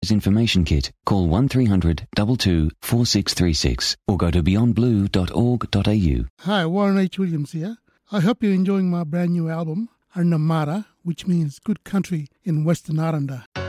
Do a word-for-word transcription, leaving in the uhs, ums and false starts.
Information Kit. Call one three hundred two two four six three six or go to beyond blue dot org dot a u. Hi, Warren H. Williams here. I hope you're enjoying my brand new album, Arnamara, which means good country in Western Aranda.